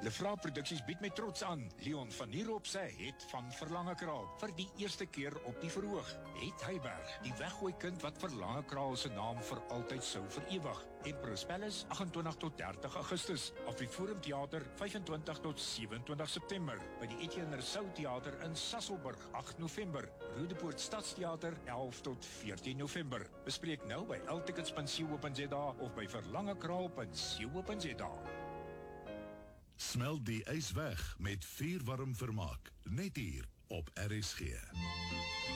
Lefra Produksies bied met trots aan Leon van Nierop se Het van Verlangekraal vir die eerste keer op die verhoog. Het Heiberg, die weggooi kind wat Verlangekraal se naam vir altyd sou verewig. Emperor's Palace 28 tot 30 Augustus, op die Forum Theater 25 tot 27 September, by die Etienne Rousseau Theater in Sasolburg 8 November, Roodepoort Stadstheater 11 tot 14 November. Bespreek nou by ltickets.co.za of by verlangekraal.co.za. Smelt die ys weg met vuurwarm vermaak, net hier op RSG.